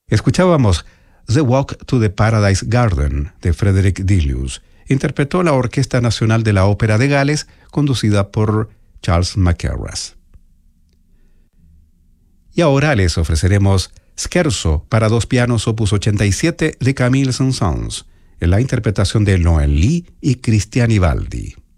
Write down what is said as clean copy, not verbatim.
Escuchábamos The Walk to the Paradise Garden de Frederick Delius. Interpretó la Orquesta Nacional de la Ópera de Gales, conducida por Charles Mackerras. Y ahora les ofreceremos Scherzo para dos pianos opus 87 de Camille Saint-Saëns, en la interpretación de Noël Lee y Christian Ivaldi.